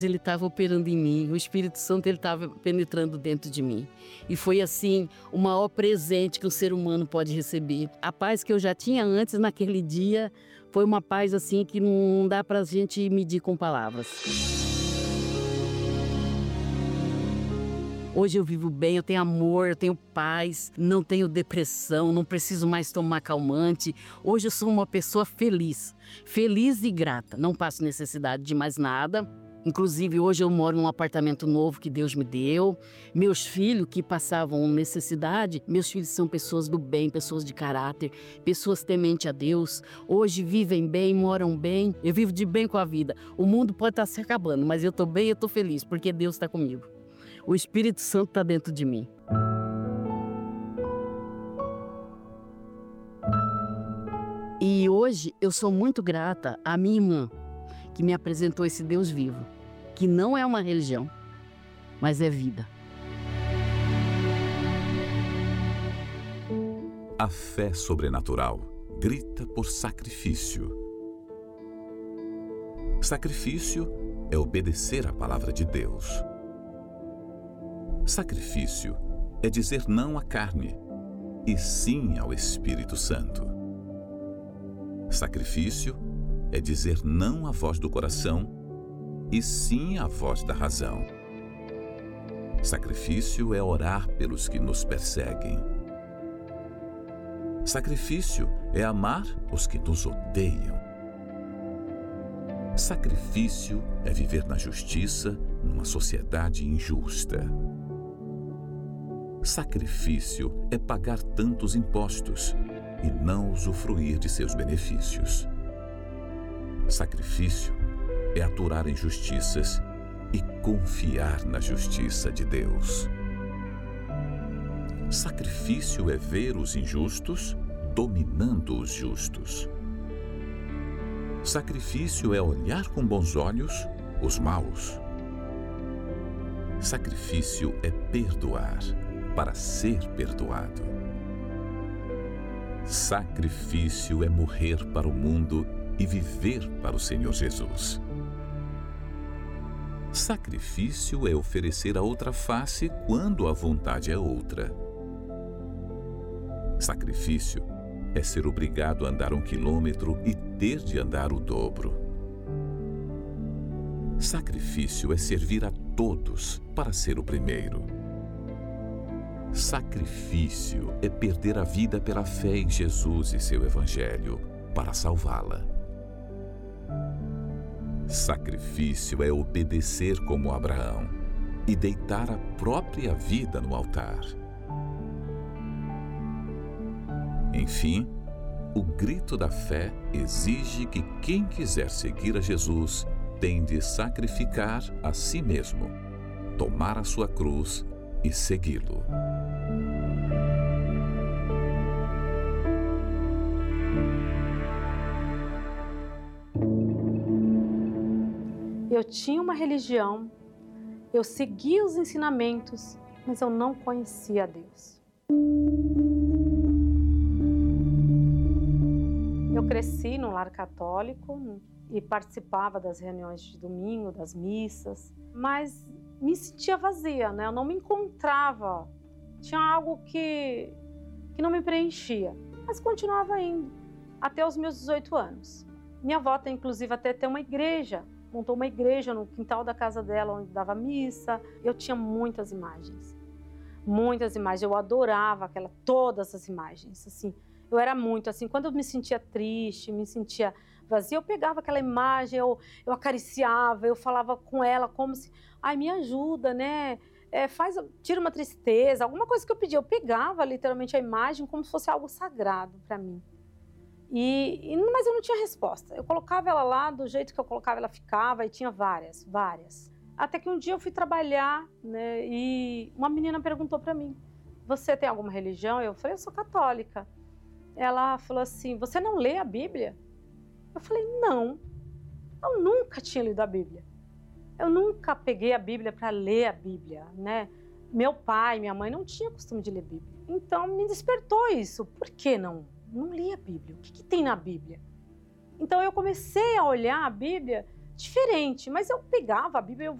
Ele estava operando em mim, o Espírito Santo estava penetrando dentro de mim. E foi assim, o maior presente que o ser humano pode receber. A paz que eu já tinha antes, naquele dia, foi uma paz assim que não dá pra gente medir com palavras. Hoje eu vivo bem, eu tenho amor, eu tenho paz, não tenho depressão, não preciso mais tomar calmante. Hoje eu sou uma pessoa feliz, feliz e grata, não passo necessidade de mais nada. Inclusive, hoje eu moro num apartamento novo que Deus me deu. Meus filhos que passavam necessidade, meus filhos são pessoas do bem, pessoas de caráter, pessoas tementes a Deus. Hoje vivem bem, moram bem. Eu vivo de bem com a vida. O mundo pode estar se acabando, mas eu estou bem e eu estou feliz, porque Deus está comigo. O Espírito Santo está dentro de mim. E hoje eu sou muito grata à minha irmã, que me apresentou esse Deus vivo, que não é uma religião, mas é vida. A fé sobrenatural grita por sacrifício. Sacrifício é obedecer à palavra de Deus. Sacrifício é dizer não à carne e sim ao Espírito Santo. Sacrifício é dizer não à voz do coração e sim à voz da razão. Sacrifício é orar pelos que nos perseguem. Sacrifício é amar os que nos odeiam. Sacrifício é viver na justiça numa sociedade injusta. Sacrifício é pagar tantos impostos e não usufruir de seus benefícios. Sacrifício é aturar injustiças e confiar na justiça de Deus. Sacrifício é ver os injustos dominando os justos. Sacrifício é olhar com bons olhos os maus. Sacrifício é perdoar para ser perdoado. Sacrifício é morrer para o mundo e viver para o Senhor Jesus. Sacrifício é oferecer a outra face quando a vontade é outra. Sacrifício é ser obrigado a andar 1 quilômetro e ter de andar o dobro. Sacrifício é servir a todos para ser o primeiro. Sacrifício é perder a vida pela fé em Jesus e seu Evangelho para salvá-la. Sacrifício é obedecer como Abraão e deitar a própria vida no altar. Enfim, o grito da fé exige que quem quiser seguir a Jesus tem de sacrificar a si mesmo, tomar a sua cruz e segui-lo. Eu tinha uma religião, eu seguia os ensinamentos, mas eu não conhecia Deus. Eu cresci num lar católico e participava das reuniões de domingo, das missas, mas me sentia vazia, né? Eu não me encontrava, tinha algo que não me preenchia, mas continuava indo até os meus 18 anos. Minha avó tem, inclusive, até ter uma igreja, montou uma igreja no quintal da casa dela, onde dava missa. Eu tinha muitas imagens, eu adorava todas as imagens, assim. Eu era muito assim, quando eu me sentia triste, me sentia vazia, eu pegava aquela imagem, eu acariciava, eu falava com ela como se, ai, me ajuda, né? Tira uma tristeza, alguma coisa que eu pedia. Eu pegava literalmente a imagem como se fosse algo sagrado para mim. Mas eu não tinha resposta. Eu colocava ela lá, do jeito que eu colocava ela ficava, e tinha várias. Até que um dia eu fui trabalhar, né, e uma menina perguntou para mim, você tem alguma religião? Eu falei, eu sou católica. Ela falou assim, você não lê a Bíblia? Eu falei, não, eu nunca tinha lido a Bíblia. Eu nunca peguei a Bíblia para ler a Bíblia, né? Meu pai, minha mãe não tinha costume de ler Bíblia. Então me despertou isso. Por que não li a Bíblia? O que tem na Bíblia? Então eu comecei a olhar a Bíblia diferente, mas eu pegava a Bíblia, eu